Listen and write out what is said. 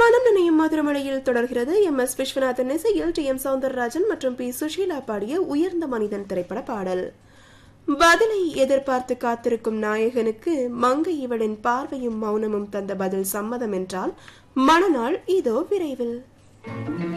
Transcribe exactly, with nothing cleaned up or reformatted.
மனம் நினையும் மதுரமலையில் தொடர்கிறது. எம் எஸ் விஸ்வநாதன் இசையில் டி எம் சௌந்தரராஜன் மற்றும் பி சுஷீலா பாடிய உயர்ந்த மனிதன் திரைப்பட பாடல். பதிலை எதிர்பார்த்து காத்திருக்கும் நாயகனுக்கு மங்கை இவளின் பார்வையும் மௌனமும் தந்த பதில் சம்மதம் என்றால் மணநாள் இதோ விரைவில்.